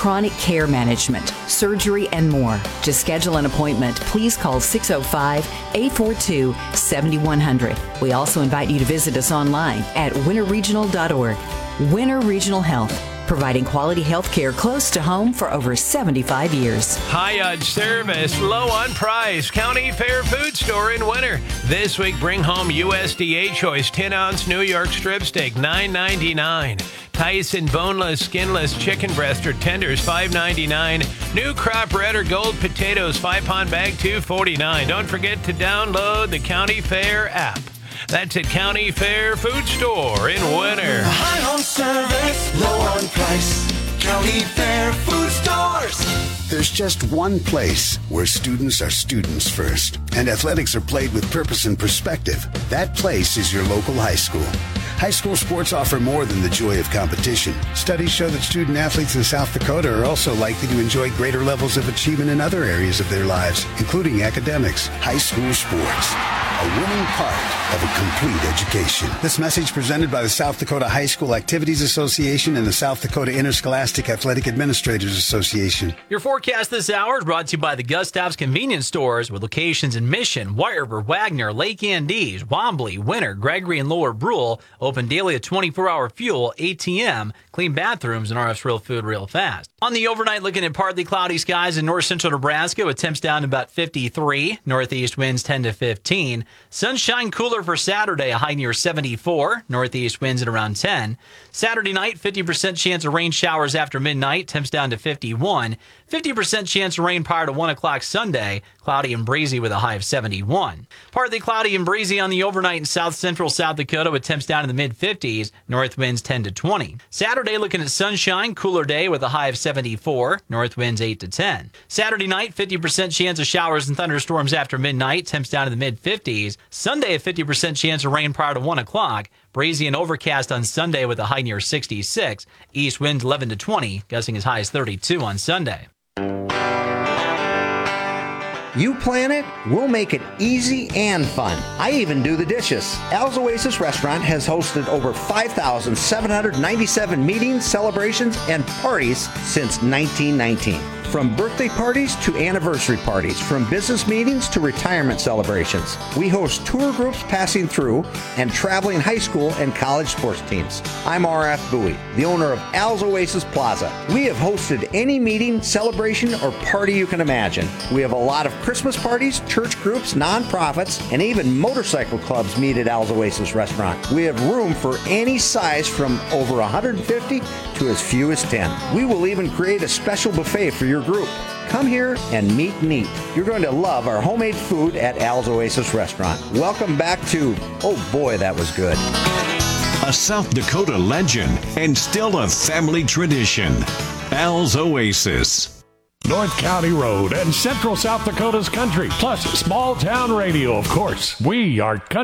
chronic care management, surgery, and more. To schedule an appointment, please call 605-842-7100. We also invite you to visit us online at winterregional.org. Winter Regional Health, providing quality health care close to home for over 75 years. High service, low on price. County Fair Food Store in Winter. This week, bring home USDA Choice 10-ounce New York strip steak, $9.99. Tyson boneless, skinless chicken breast or tenders, $5.99. New crop red or gold potatoes, 5-pound bag, $2.49. Don't forget to download the County Fair app. That's at County Fair Food Store in Winter. High on service, low on price. County Fair Food Stores. There's just one place where students are students first, and athletics are played with purpose and perspective. That place is your local high school. High school sports offer more than the joy of competition. Studies show that student athletes in South Dakota are also likely to enjoy greater levels of achievement in other areas of their lives, including academics. High school sports, a winning part of a complete education. This message presented by the South Dakota High School Activities Association and the South Dakota Interscholastic Athletic Administrators Association. Your forecast this hour is brought to you by the Gustav's Convenience Stores with locations in Mission, White River, Wagner, Lake Andes, Wombly, Winter, Gregory, and Lower Brule. Open daily at 24-hour fuel, ATM, clean bathrooms, and RF's Real Food real fast. On the overnight, looking at partly cloudy skies in north central Nebraska with temps down to about 53. Northeast winds 10 to 15. Sunshine cooler for Saturday, a high near 74. Northeast winds at around 10. Saturday night, 50% chance of rain showers after midnight. Temps down to 51. 50% chance of rain prior to 1 o'clock Sunday. Cloudy and breezy with a high of 71. Partly cloudy and breezy on the overnight in south central South Dakota with temps down in the mid-50s. North winds 10 to 20. Saturday looking at sunshine, cooler day with a high of 74. North winds 8 to 10. Saturday night, 50% chance of showers and thunderstorms after midnight. Temps down in the mid-50s. Sunday, a 50% chance of rain prior to 1 o'clock. Breezy and overcast on Sunday with a high near 66. East winds 11 to 20, gusting as high as 32 on Sunday. You plan it, we'll make it easy and fun. I even do the dishes. Al's Oasis Restaurant has hosted over 5,797 meetings, celebrations, and parties since 1919. From birthday parties to anniversary parties, from business meetings to retirement celebrations. We host tour groups passing through and traveling high school and college sports teams. I'm RF Bowie, the owner of Al's Oasis Plaza. We have hosted any meeting, celebration, or party you can imagine. We have a lot of Christmas parties, church groups, nonprofits, and even motorcycle clubs meet at Al's Oasis Restaurant. We have room for any size from over 150 to as few as 10. We will even create a special buffet for your group. Come here and meet and eat. You're going to love our homemade food at Al's Oasis Restaurant. Welcome back to, oh boy, that was good. A South Dakota legend and still a family tradition. Al's Oasis. North County Road and Central South Dakota's country, plus small town radio, of course. We are country.